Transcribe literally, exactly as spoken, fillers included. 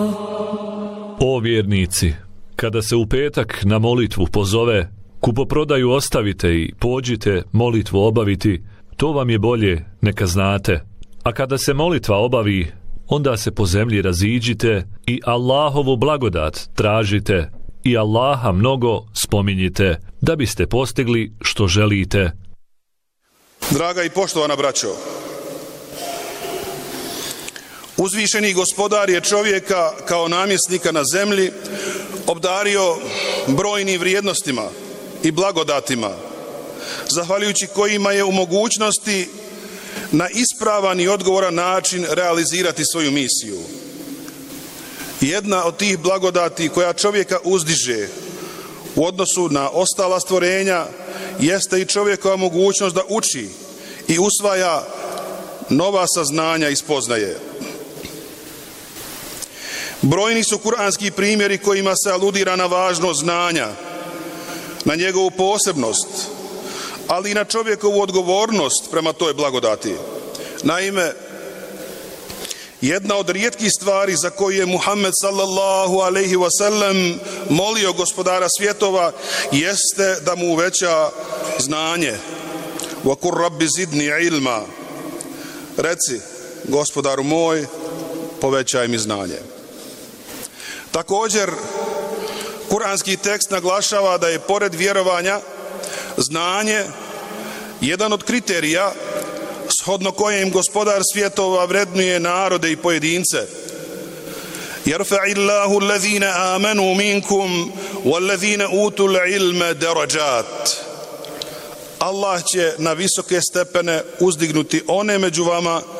O vjernici, kada se u petak na molitvu pozove, kupoprodaju ostavite i pođite molitvu obaviti, to vam je bolje, neka znate. A kada se molitva obavi, onda se po zemlji raziđite i Allahovu blagodat tražite i Allaha mnogo spominjite, da biste postigli što želite. Draga i poštovana braćo, uzvišeni gospodar je čovjeka kao namjesnika na zemlji obdario brojnim vrijednostima i blagodatima, zahvaljujući kojima je u mogućnosti na ispravan i odgovoran način realizirati svoju misiju. Jedna od tih blagodati koja čovjeka uzdiže u odnosu na ostala stvorenja jeste i čovjekova mogućnost da uči i usvaja nova saznanja i spoznaje. Brojni su kuranski primjeri kojima se aludira na važnost znanja, na njegovu posebnost, ali i na čovjekovu odgovornost prema toj blagodati. Naime, jedna od rijetkih stvari za koju je Muhammed sallallahu alejhi ve sellem molio gospodara svjetova jeste da mu uveća znanje. Wa kur rabbi zidni ilma. Reci, gospodaru moj, povećaj mi znanje. Također, kuranski tekst naglašava da je pored vjerovanja znanje jedan od kriterija shodno kojem gospodar svjetova vrednuje narode i pojedince. Yarfa'illahu allazina amanu minkum wallazina utul ilma darajat. Allah će na visoke stepene uzdignuti one među vama